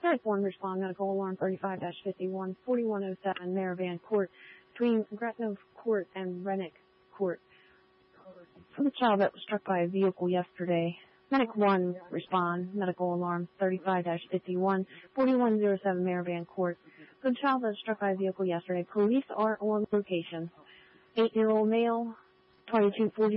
Medic 1 respond, medical alarm 35-51, 4107 Maravan Court, between Gratnov Court and Rennick Court. For the child that was struck by a vehicle yesterday, Medic 1 respond, medical alarm 35-51, 4107 Maravan Court. For the child that was struck by a vehicle yesterday, police are on location. 8-year-old male, 2240.